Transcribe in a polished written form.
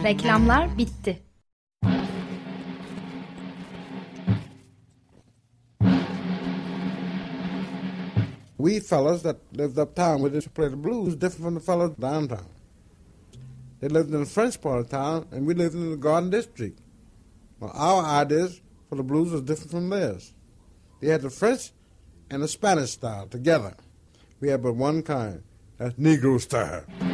Reklamlar bitti. We fellas that lived uptown, we used to play the blues different from the fellas downtown. They lived in the French part of town, and we lived in the Garden District. Well, our ideas for the blues was different from theirs. They had the French and the Spanish style together. We had but one kind, that's Negro style.